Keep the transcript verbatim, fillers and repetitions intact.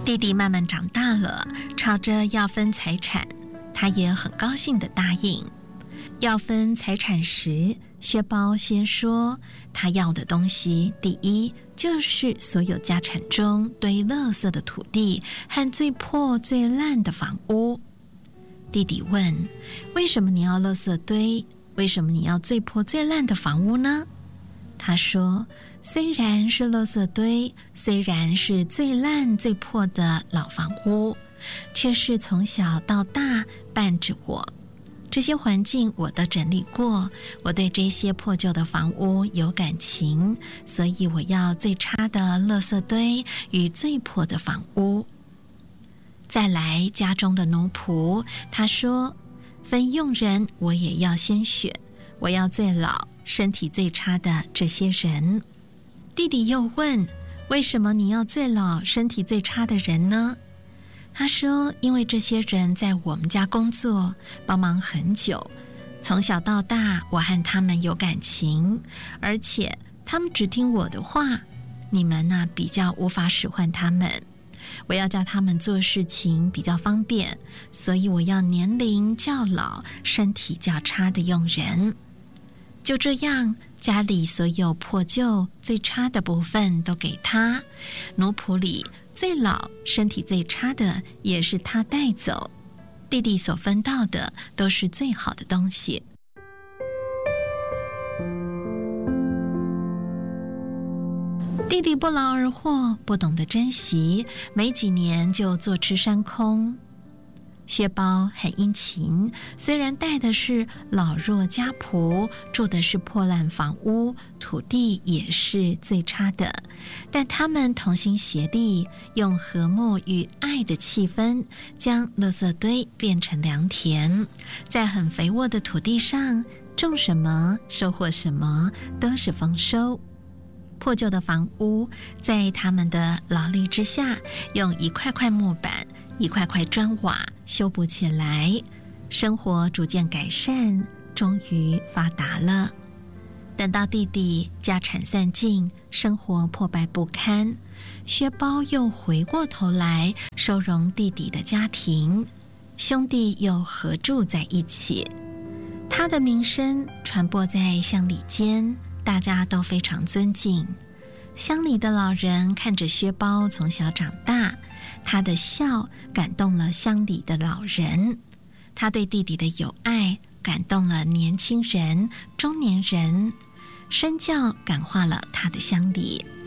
弟弟慢慢长大了，吵着要分财产，他也很高兴地答应。要分财产时，薛包先说他要的东西，第一就是所有家产中堆垃圾的土地和最破最烂的房屋。弟弟问，为什么你要垃圾堆？为什么你要最破最烂的房屋呢？他说，虽然是垃圾堆，虽然是最烂最破的老房屋，却是从小到大伴着我。这些环境我都整理过，我对这些破旧的房屋有感情，所以我要最差的垃圾堆与最破的房屋。再来家中的奴仆，他说，分佣人我也要先选，我要最老身体最差的这些人。弟弟又问，为什么你要最老身体最差的人呢？他说，因为这些人在我们家工作帮忙很久，从小到大我和他们有感情，而且他们只听我的话，你们呢比较无法使唤他们，我要叫他们做事情比较方便，所以我要年龄较老身体较差的佣人。就这样，家里所有破旧最差的部分都给他，奴仆里最老身体最差的也是他带走，弟弟所分到的都是最好的东西。弟弟不劳而获，不懂得珍惜，没几年就坐吃山空。薛包很殷勤，虽然带的是老弱家仆，住的是破烂房屋，土地也是最差的，但他们同心协力，用和睦与爱的气氛，将垃圾堆变成良田，在很肥沃的土地上种什么收获什么，都是丰收。破旧的房屋在他们的劳力之下，用一块块木板一块块砖瓦修补起来，生活逐渐改善，终于发达了。等到弟弟家产散尽，生活破败不堪，薛包又回过头来收容弟弟的家庭，兄弟又合住在一起。他的名声传播在乡里间，大家都非常尊敬。乡里的老人看着薛包从小长大，他的笑感动了乡里的老人，他对弟弟的友爱感动了年轻人、中年人，身教感化了他的乡里。